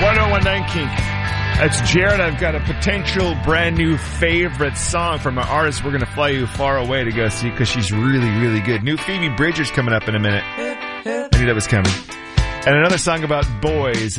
1019 Kink. That's Jared. I've got a potential brand new favorite song from an artist we're going to fly you far away to go see because she's really, really good. New Phoebe Bridgers coming up in a minute. I knew that was coming. And another song about boys.